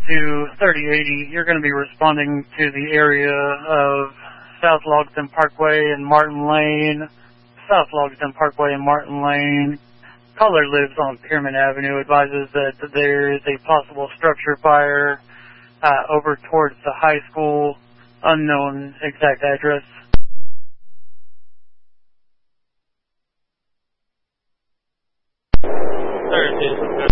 to 3080. You're going to be responding to the area of South Logsdon Parkway and Martin Lane. South Logsdon Parkway and Martin Lane. Caller lives on Pierman Avenue, advises that there is a possible structure fire over towards the high school. Unknown exact address. Thursday,